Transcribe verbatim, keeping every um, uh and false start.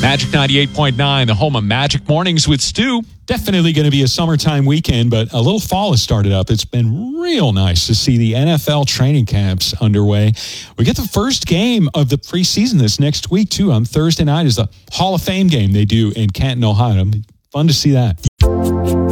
Magic ninety-eight point nine, the home of Magic Mornings with Stu. Definitely going to be a summertime weekend, but a little fall has started up. It's been real nice to see the N F L training camps underway. We get the first game of the preseason this next week, too. On Thursday night is the Hall of Fame game they do in Canton, Ohio. Fun to see that.